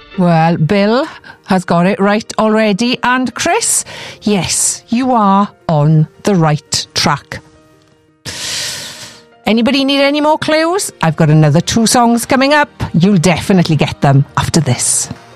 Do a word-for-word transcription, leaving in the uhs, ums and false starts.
Well, Bill has got it right already, and Chris, yes, you are on the right track. Anybody need any more clues? I've got another two songs coming up. You'll definitely get them after this.